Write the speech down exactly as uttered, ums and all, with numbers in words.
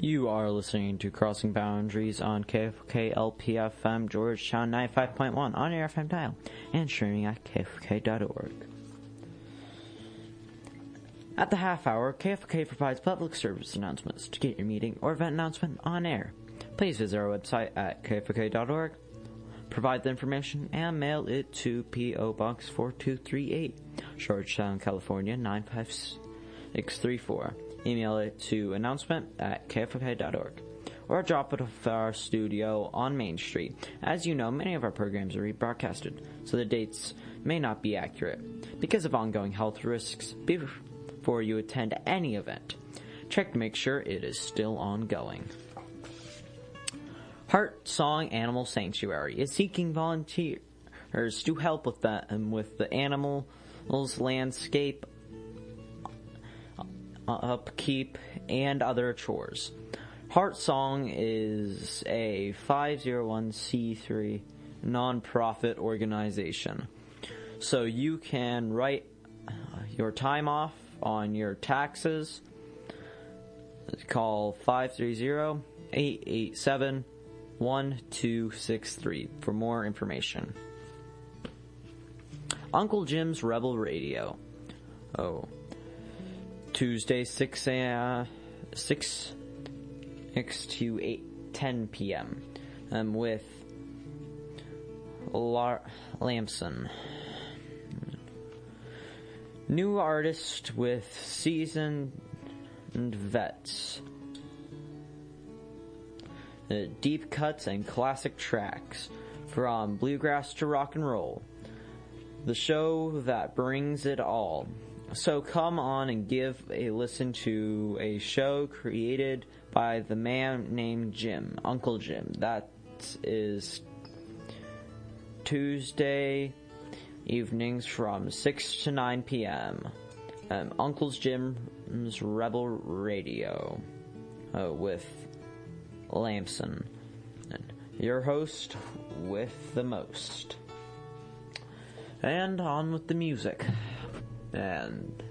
You are listening to Crossing Boundaries on K F K L P F M Georgetown ninety-five point one on your F M dial and streaming at K F K dot org. At the half hour, K F K provides public service announcements. To get your meeting or event announcement on air, please visit our website at K F K dot org, provide the information, and mail it to P O Box four two three eight, Georgetown, California nine five six three four. Email it to announcement at K F K dot org, or drop it off our studio on Main Street. As you know, many of our programs are rebroadcasted, so the dates may not be accurate. Because of ongoing health risks, before you attend any event, check to make sure it is still ongoing. Heart Song Animal Sanctuary is seeking volunteers to help with that and with the animals landscape upkeep, and other chores. Heart Song is a five oh one c three nonprofit organization. So you can write your time off on your taxes. Call five three zero, eight eight seven, one two six three for more information. Uncle Jim's Rebel Radio. Oh. Tuesday, six a.m., six to eight, ten p.m. Um, with Lar- Lamson. New artist with seasoned vets. Uh, deep cuts and classic tracks from bluegrass to rock and roll. The show that brings it all. So come on and give a listen to a show created by the man named Jim, Uncle Jim. That is Tuesday evenings from six to nine p.m. Um, Uncle Jim's Rebel Radio uh, with Lamson. And your host with the most. And on with the music. And